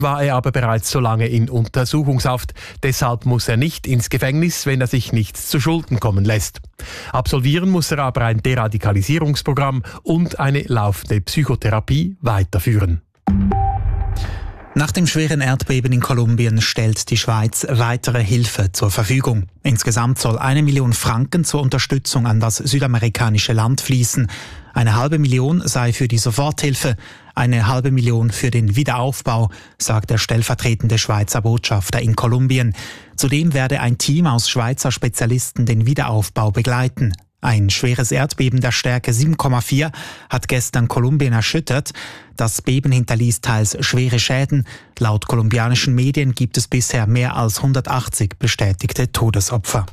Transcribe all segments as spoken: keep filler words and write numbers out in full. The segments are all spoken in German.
war er aber bereits so lange in Untersuchungshaft. Deshalb muss er nicht ins Gefängnis, wenn er sich nichts zu Schulden kommen lässt. Absolvieren muss er aber ein Deradikalisierungsprogramm und eine laufende Psychotherapie weiterführen. Nach dem schweren Erdbeben in Kolumbien stellt die Schweiz weitere Hilfe zur Verfügung. Insgesamt soll eine Million Franken zur Unterstützung an das südamerikanische Land fließen. Eine halbe Million sei für die Soforthilfe, eine halbe Million für den Wiederaufbau, sagt der stellvertretende Schweizer Botschafter in Kolumbien. Zudem werde ein Team aus Schweizer Spezialisten den Wiederaufbau begleiten. Ein schweres Erdbeben der Stärke sieben Komma vier hat gestern Kolumbien erschüttert. Das Beben hinterließ teils schwere Schäden. Laut kolumbianischen Medien gibt es bisher mehr als hundertachtzig bestätigte Todesopfer.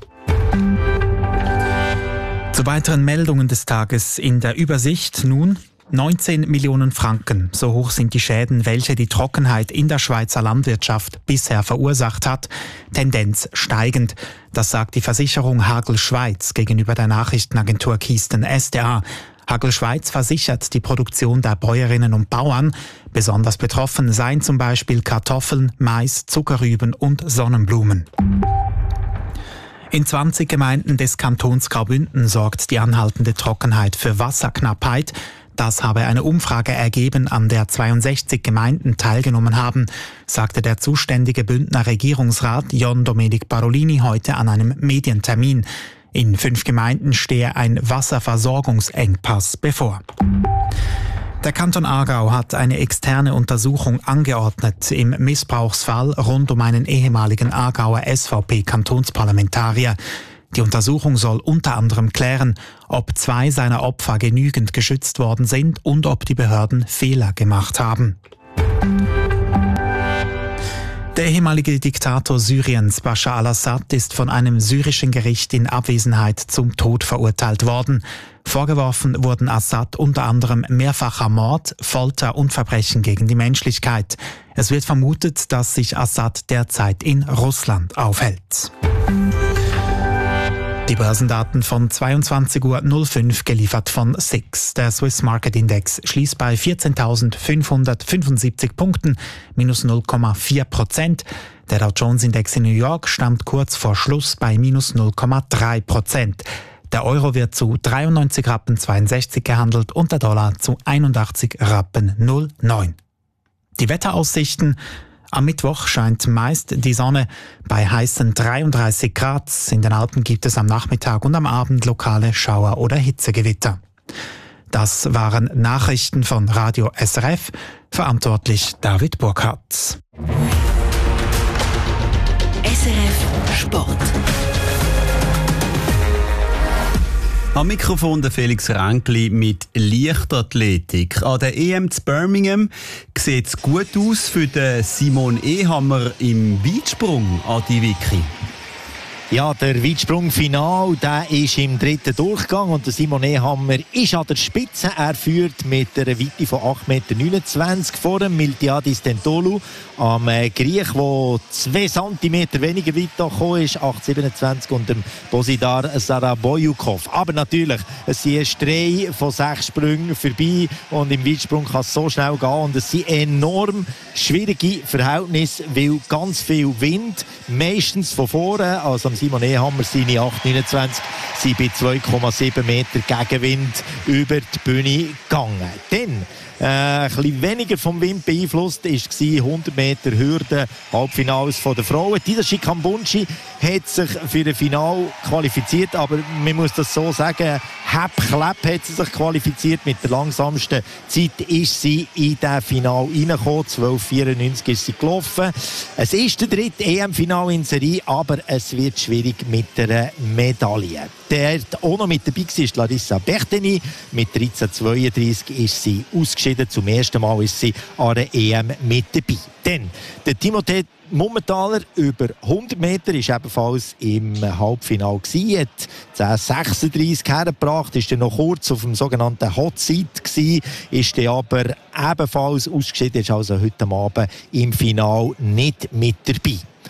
Zu weiteren Meldungen des Tages in der Übersicht nun. neunzehn Millionen Franken, so hoch sind die Schäden, welche die Trockenheit in der Schweizer Landwirtschaft bisher verursacht hat. Tendenz steigend. Das sagt die Versicherung Hagel Schweiz gegenüber der Nachrichtenagentur Kisten S D A. Hagel Schweiz versichert die Produktion der Bäuerinnen und Bauern. Besonders betroffen seien zum Beispiel Kartoffeln, Mais, Zuckerrüben und Sonnenblumen. In zwanzig Gemeinden des Kantons Graubünden sorgt die anhaltende Trockenheit für Wasserknappheit. Das habe eine Umfrage ergeben, an der zweiundsechzig Gemeinden teilgenommen haben, sagte der zuständige Bündner Regierungsrat John Domenic Parolini heute an einem Medientermin. In fünf Gemeinden stehe ein Wasserversorgungsengpass bevor. Der Kanton Aargau hat eine externe Untersuchung angeordnet im Missbrauchsfall rund um einen ehemaligen Aargauer S V P-Kantonsparlamentarier. Die Untersuchung soll unter anderem klären, ob zwei seiner Opfer genügend geschützt worden sind und ob die Behörden Fehler gemacht haben. Der ehemalige Diktator Syriens Bashar al-Assad ist von einem syrischen Gericht in Abwesenheit zum Tod verurteilt worden. Vorgeworfen wurden Assad unter anderem mehrfacher Mord, Folter und Verbrechen gegen die Menschlichkeit. Es wird vermutet, dass sich Assad derzeit in Russland aufhält. Die Börsendaten von zweiundzwanzig Uhr fünf geliefert von S I X. Der Swiss Market Index schließt bei vierzehntausendfünfhundertfünfundsiebzig Punkten, minus null Komma vier Prozent. Der Dow Jones Index in New York stammt kurz vor Schluss bei minus null Komma drei Prozent. Der Euro wird zu dreiundneunzig Rappen zweiundsechzig gehandelt und der Dollar zu einundachtzig Rappen null neun. Die Wetteraussichten: Am Mittwoch scheint meist die Sonne bei heißen dreiunddreißig Grad. In den Alpen gibt es am Nachmittag und am Abend lokale Schauer- oder Hitzegewitter. Das waren Nachrichten von Radio S R F. Verantwortlich David Burkhardt. S R F Sport. Am Mikrofon der Felix Ränkli mit Leichtathletik. An der E M zu Birmingham sieht es gut aus für den Simon Ehammer im Weitsprung, Adi Vicky. Ja, der Weitsprung-Final, der ist im dritten Durchgang und der Simon Ehammer ist an der Spitze. Er führt mit einer Weite von acht Komma neunundzwanzig Meter vor dem Miltiadis Tentolu, am Griech, der zwei Zentimeter weniger weit gekommen ist, acht Komma siebenundzwanzig, und dem Bosidar Saraboyukov. Aber natürlich, es sind erst drei von sechs Sprüngen vorbei und im Weitsprung kann es so schnell gehen und es sind enorm schwierige Verhältnisse, weil ganz viel Wind, meistens von vorne, also Simon Ehammer seine acht Komma neunundzwanzig sind bei zwei Komma sieben Meter Gegenwind über die Bühne gegangen. Dann äh, ein bisschen weniger vom Wind beeinflusst war hundert Meter Hürde, Halbfinals von der Frauen. Tadashi Kambunchi hat sich für das Finale qualifiziert, aber man muss das so sagen, Hepp-Klepp hat sie sich qualifiziert. Mit der langsamsten Zeit ist sie in das Finale reingekommen. zwölf Komma vierundneunzig ist sie gelaufen. Es ist der dritte E M-Finale in Serie, aber es wird schwierig mit der Medaille. Der auch noch mit dabei war, ist Larissa Berteni. Mit dreizehn Komma zweiunddreißig ist sie ausgeschieden. Zum ersten Mal ist sie an der E M mit dabei. Dann der Timothée Mummentaler über hundert Meter ist ebenfalls im Halbfinale gewesen, hat zehn Komma sechsunddreißig hergebracht, ist dann noch kurz auf dem sogenannten Hot Seat gewesen, ist dann aber ebenfalls ausgeschieden, ist also heute Abend im Finale nicht mit dabei.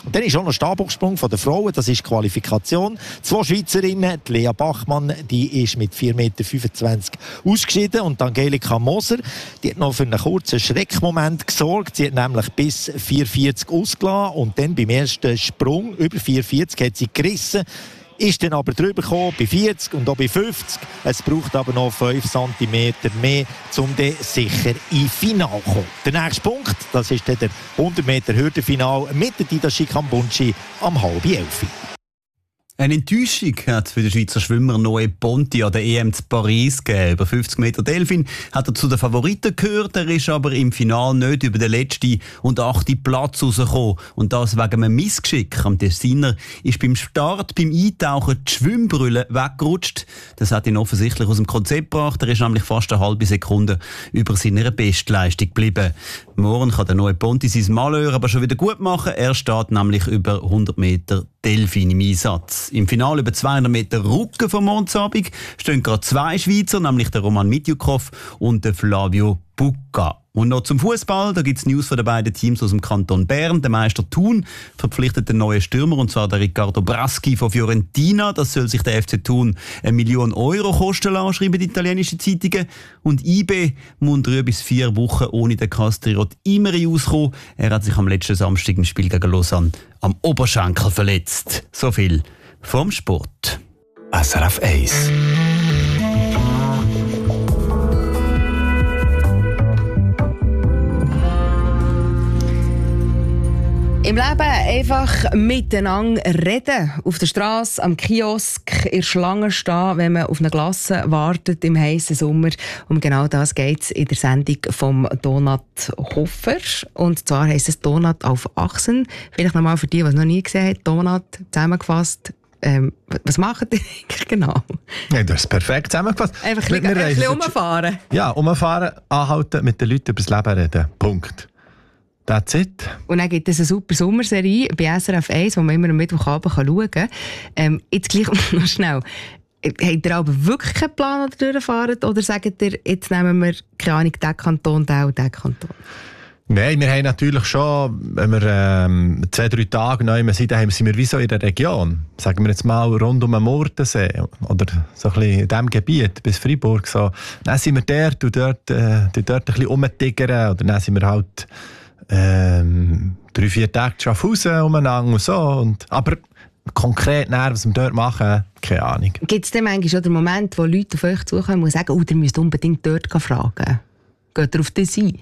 Dann ist auch noch Stabhochsprung von der Frauen, das ist Qualifikation. Zwei Schweizerinnen, die Lea Bachmann, die ist mit vier Komma fünfundzwanzig Meter ausgeschieden und Angelika Moser, die hat noch für einen kurzen Schreckmoment gesorgt. Sie hat nämlich bis vier Komma vierzig ausgelassen und dann beim ersten Sprung über vier Komma vierzig hat sie gerissen. Ist dann aber drüber gekommen, bei vierzig und auch bei fünfzig. Es braucht aber noch fünf Zentimeter mehr, um dann sicher ins Finale zu kommen. Der nächste Punkt, das ist dann der hundert Meter Hürdenfinal mit der Dida Schikambunchi am halb elf. Eine Enttäuschung hat für den Schweizer Schwimmer Noé Ponti an der E M zu Paris gegeben. Über fünfzig Meter Delfin hat er zu den Favoriten gehört. Er ist aber im Finale nicht über den letzten und achten Platz rausgekommen. Und das wegen einem Missgeschick. Am Tessiner ist beim Start, beim Eintauchen die Schwimmbrille weggerutscht. Das hat ihn offensichtlich aus dem Konzept gebracht. Er ist nämlich fast eine halbe Sekunde über seiner Bestleistung geblieben. Morgen kann der Noé Ponti sein Malheur aber schon wieder gut machen. Er steht nämlich über hundert Meter Delfin im Einsatz. Im Finale über zweihundert Meter Rücken vom Mondsabend stehen gerade zwei Schweizer, nämlich der Roman Mitjukov und der Flavio Bucca. Und noch zum Fußball, da gibt es News von den beiden Teams aus dem Kanton Bern. Der Meister Thun verpflichtet den neuen Stürmer, und zwar der Riccardo Braschi von Fiorentina. Das soll sich der F C Thun eine Million Euro kosten lassen, schreiben die italienischen Zeitungen. Und I B muss drei bis vier Wochen ohne den Castriot Imeri auskommen. Er hat sich am letzten Samstag im Spiel gegen Lausanne am Oberschenkel verletzt. So viel vom Sport. S R F eins. Im Leben einfach miteinander reden. Auf der Straße, am Kiosk, in der Schlange stehen, wenn man auf eine Glasse wartet im heißen Sommer. Um genau das geht es in der Sendung vom Donat Hofer. Und zwar heisst es Donat auf Achsen. Vielleicht nochmal für die, die es noch nie gesehen haben. Donat zusammengefasst. Ähm, was macht ihr eigentlich genau? Ja, du hast es perfekt zusammengefasst. Einfach ein bisschen, ein bisschen umfahren. Ja, umfahren, anhalten, mit den Leuten über das Leben reden. Punkt. That's it. Und dann gibt es eine super Sommerserie bei S R F eins, die man immer am Mittwochabend schauen kann. Ähm, jetzt gleich noch schnell. Habt ihr aber wirklich keinen Plan, oder durchfahrt? Oder sagt ihr, jetzt nehmen wir, keine Ahnung, den Kanton, den und den Kanton? Nein, wir haben natürlich schon, wenn wir ähm, zwei, drei Tage neu sind, dann sind wir wie so in der Region. Sagen wir jetzt mal rund um den Murtensee oder so ein bisschen in diesem Gebiet bis Freiburg. So. Dann sind wir dort und dort, äh, dort ein bisschen rumtigern. Oder dann sind wir halt ähm, drei, vier Tage zu Schaffhausen umeinander und so. Und, aber konkret näher, was wir dort machen, keine Ahnung. Gibt es denn manchmal schon den Moment, wo Leute auf euch zukommen und sagen, oh, ihr müsst unbedingt dort fragen? Geht ihr auf das ein?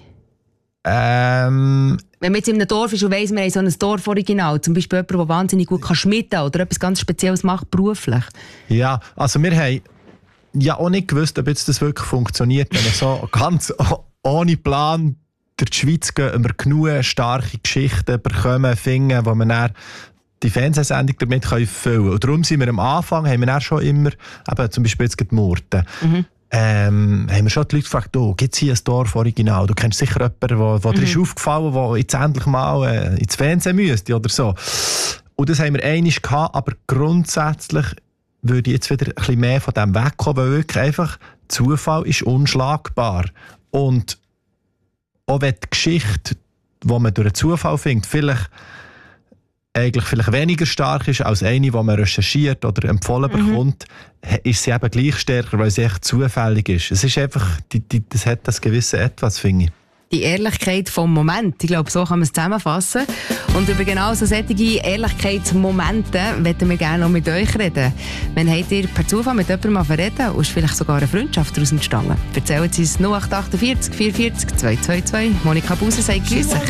Ähm, Wenn man jetzt in einem Dorf ist und weiss, wir haben so ein Dorforiginal, zum Beispiel jemand, der wahnsinnig gut schmitten kann oder etwas ganz Spezielles macht beruflich. Ja, also wir haben ja auch nicht gewusst, ob jetzt das wirklich funktioniert, wenn wir so ganz ohne Plan durch die Schweiz gehen, immer genug starke Geschichten bekommen, finden, wo man dann die Fernsehsendung damit füllen können. Und darum sind wir am Anfang, haben wir dann schon immer, eben zum Beispiel jetzt die Murten, mhm. Ähm, haben wir schon die Leute gefragt, oh, gibt es hier ein Dorf-Original? Du kennst sicher jemanden, wo, wo mhm. dir ist aufgefallen, der jetzt endlich mal äh, ins Fernsehen müsste oder so. Und das haben wir einmal gehabt, aber grundsätzlich würde ich jetzt wieder ein bisschen mehr von dem wegkommen, weil wirklich einfach Zufall ist unschlagbar. Und auch wenn die Geschichte, die man durch einen Zufall findet, vielleicht eigentlich vielleicht weniger stark ist als eine, die man recherchiert oder empfohlen mhm. bekommt, ist sie eben gleich stärker, weil sie echt zufällig ist. Es ist einfach, die, die, das hat das gewisse Etwas, finde ich. Die Ehrlichkeit vom Moment, ich glaube, so kann man es zusammenfassen. Und über genau so solche Ehrlichkeitsmomente möchten wir gerne noch mit euch reden. Wenn habt ihr per Zufall mit jemandem mal verreden und ist vielleicht sogar eine Freundschaft daraus entstanden? Erzählen Sie es null acht acht vier vier vier vier zwei zwei zwei. Monika Buser sagt grüß.